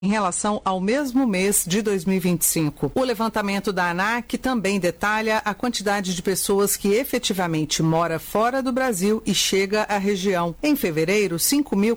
em relação ao mesmo mês de 2025. O levantamento da ANAC também detalha a quantidade de pessoas que efetivamente mora fora do Brasil e chega à região. Em fevereiro, 5.000